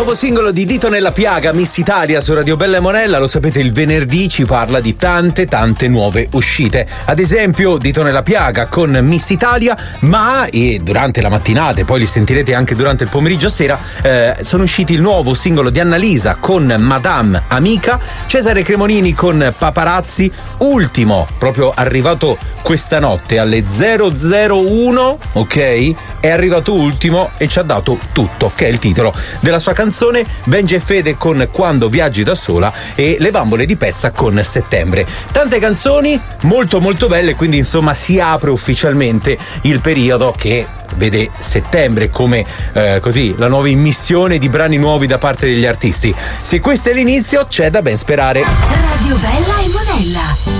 Nuovo singolo di Dito nella Piaga, Miss Italia su Radio Bella e Monella. Lo sapete, il venerdì ci parla di tante nuove uscite. Ad esempio Dito nella Piaga con Miss Italia, ma durante la mattinata, e poi li sentirete anche durante il pomeriggio sera, sono usciti il nuovo singolo di Annalisa con Madame Amica, Cesare Cremonini con Paparazzi, ultimo proprio arrivato questa notte alle 001, ok? È arrivato ultimo e ci ha dato tutto, che è il titolo della sua canzone. Benji e Fede con Quando viaggi da sola e Le bambole di Pezza con Settembre. Tante canzoni molto belle, quindi insomma si apre ufficialmente il periodo che vede settembre come così la nuova immissione di brani nuovi da parte degli artisti. Se questo è l'inizio, c'è da ben sperare. Radio Bella e Monella.